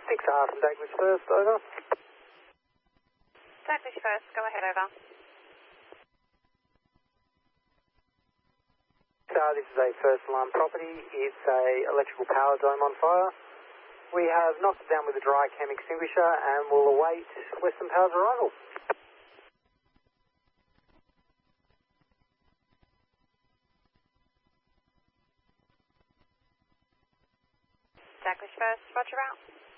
6R from Dagley's First, over. Dagley's First, go ahead, over. This is a first alarm property. It's a electrical power dome on fire. We have knocked it down with a dry cam extinguisher and will await Western Power's arrival. Dagley's First, roger out.